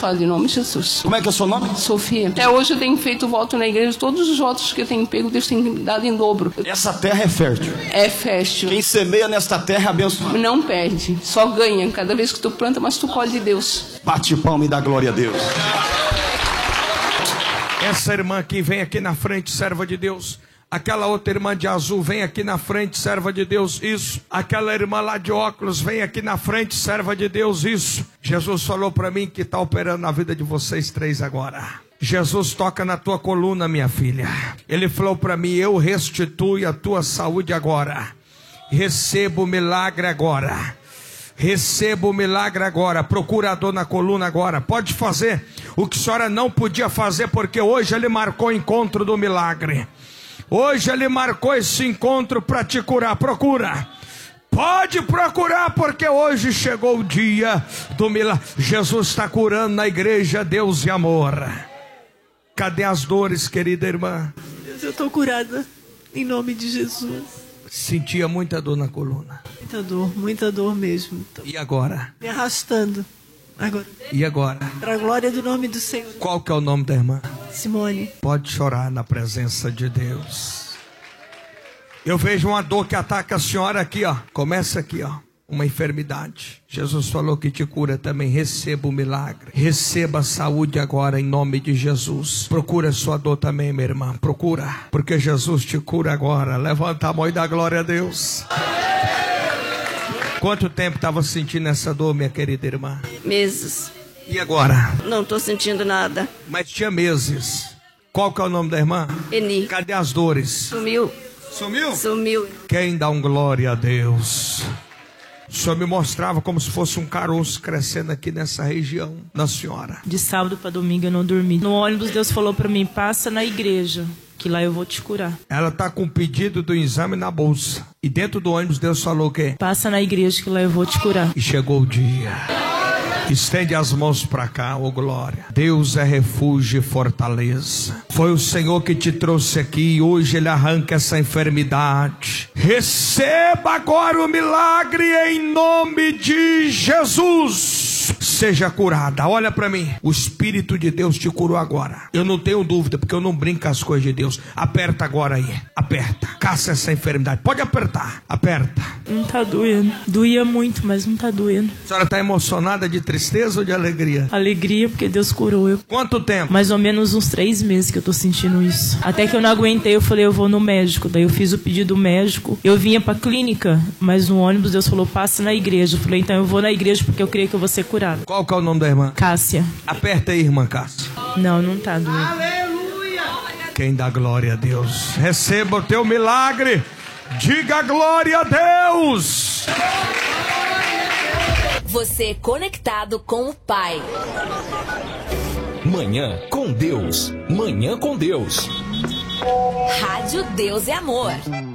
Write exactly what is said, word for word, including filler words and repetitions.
abençoada em nome de Jesus. Como é que é o seu nome? Sofia. Até hoje eu tenho feito voto na igreja. Todos os votos que eu tenho pego, Deus tem me dado em dobro. Essa terra é fértil. É fértil. Quem semeia nesta terra é abençoado. Não perde, só ganha. Cada vez que tu planta, mas tu colhe de Deus. Bate palma e dá glória a Deus. Essa irmã aqui vem aqui na frente, serva de Deus. Aquela outra irmã de azul vem aqui na frente, serva de Deus, isso. Aquela irmã lá de óculos vem aqui na frente, serva de Deus, isso. Jesus falou para mim que está operando na vida de vocês três agora. Jesus toca na tua coluna, minha filha. Ele falou para mim, eu restituo a tua saúde agora. Recebo o milagre agora. Receba o milagre agora. Procura a dor na coluna agora. Pode fazer o que a senhora não podia fazer, porque hoje ele marcou o encontro do milagre. Hoje ele marcou esse encontro para te curar. Procura. Pode procurar, porque hoje chegou o dia do milagre. Jesus está curando na igreja Deus e Amor. Cadê as dores, querida irmã? Deus, eu estou curada em nome de Jesus. Sentia muita dor na coluna. Muita dor, muita dor mesmo. Tô E agora? me arrastando. Agora. E agora? Para a glória do nome do Senhor. Qual que é o nome da irmã? Simone. Pode chorar na presença de Deus. Eu vejo uma dor que ataca a senhora aqui, ó. Começa aqui, ó. Uma enfermidade. Jesus falou que te cura também. Receba o milagre. Receba a saúde agora em nome de Jesus. Procura a sua dor também, minha irmã. Procura. Porque Jesus te cura agora. Levanta a mão e dá glória a Deus. Quanto tempo estava sentindo essa dor, minha querida irmã? Meses. E agora? Não estou sentindo nada. Mas tinha meses. Qual que é o nome da irmã? Eni. Cadê as dores? Sumiu. Sumiu? Sumiu. Quem dá um glória a Deus? O senhor me mostrava como se fosse um caroço crescendo aqui nessa região da senhora. De sábado para domingo eu não dormi. No ônibus Deus falou para mim, passa na igreja, que lá eu vou te curar. Ela está com o pedido do exame na bolsa. E dentro do ônibus Deus falou o quê? Passa na igreja que lá eu vou te curar. E chegou o dia. Estende as mãos para cá, ô glória. Deus é refúgio e fortaleza. Foi o Senhor que te trouxe aqui e hoje Ele arranca essa enfermidade. Receba agora o milagre em nome de Jesus. Seja curada. Olha para mim. O Espírito de Deus te curou agora. Eu não tenho dúvida, porque eu não brinco com as coisas de Deus. Aperta agora aí. Aperta. Caça essa enfermidade. Pode apertar. Aperta. Não tá doendo. Doía muito, mas não tá doendo. A senhora está emocionada de tristeza ou de alegria? Alegria, porque Deus curou eu. Quanto tempo? Mais ou menos uns três meses que eu tô sentindo isso. Até que eu não aguentei, eu falei, eu vou no médico. Daí eu fiz o pedido médico. Eu vinha pra clínica, mas no ônibus Deus falou, passa na igreja. Eu falei, então eu vou na igreja porque eu creio que eu vou ser curado. Qual que é o nome da irmã? Cássia. Aperta aí, irmã Cássia. Não, não tá doendo. Quem dá glória a Deus, receba o teu milagre. Diga glória a Deus. Você conectado com o Pai. Manhã com Deus. Manhã com Deus. Rádio Deus é Amor.